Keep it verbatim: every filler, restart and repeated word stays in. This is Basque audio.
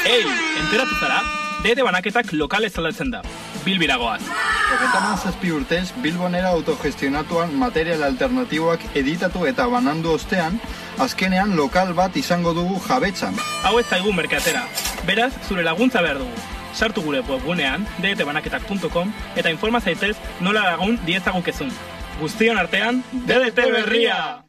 Ei, enteratu zara? D D banaketak lokal ezaldatzen da. Bilbiragoaz. Hogeita hamazazpi urtez, Bilbonera autogestionatuan material alternatiboak editatu eta banandu ostean, azkenean lokal bat izango dugu jabetzan. Hau ez zaigu merkatera. Beraz, zure laguntza behar dugu. Sartu gure webgunean, d d banaketak puntu com, eta informa zaitez nola lagun diezagukezun. Guztion artean, D D T berria!